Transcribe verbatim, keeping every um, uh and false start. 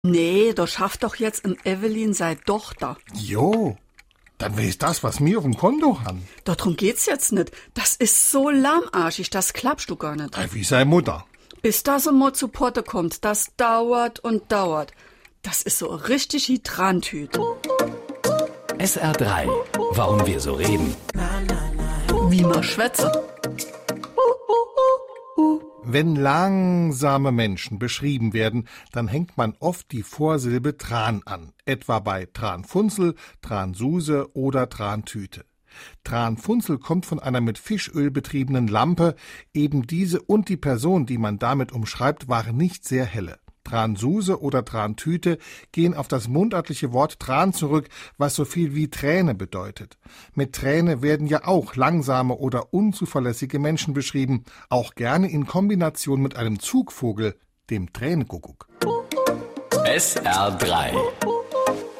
Nee, da schafft doch jetzt in Evelyn sei Tochter. Jo, dann wär das, was mir auf dem Konto han. Darum geht's jetzt nicht. Das ist so lahmarschig, das klappst du gar nicht. Wie sei Mutter. Bis das mal zu Potte kommt, das dauert und dauert. Das ist so richtig Hydrantüt. S R drei. Warum wir so reden. Wie man schwätze. Wenn langsame Menschen beschrieben werden, dann hängt man oft die Vorsilbe Tran an, etwa bei Tranfunzel, Transuse oder Trantüte. Tranfunzel kommt von einer mit Fischöl betriebenen Lampe. Eben diese und die Person, die man damit umschreibt, waren nicht sehr helle. Transuse oder Trantüte gehen auf das mundartliche Wort Tran zurück, was so viel wie Träne bedeutet. Mit Träne werden ja auch langsame oder unzuverlässige Menschen beschrieben, auch gerne in Kombination mit einem Zugvogel, dem Tränenkuckuck. S R drei.